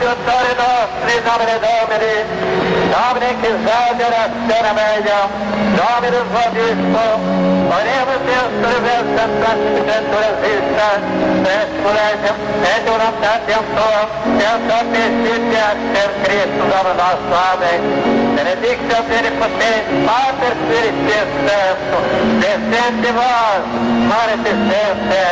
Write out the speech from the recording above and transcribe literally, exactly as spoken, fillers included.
Aiutare nostri, Domine Domini, Domine che salve la scena meglio, Domine Vobisco, oremos Deus por essa santificando resista, escolhemos, é una tanto, é só persiste a ser Cristo, Domine nosso, amém. Benedicta Benipotente, Pater Spiritus Santo, descende vós, manifestante,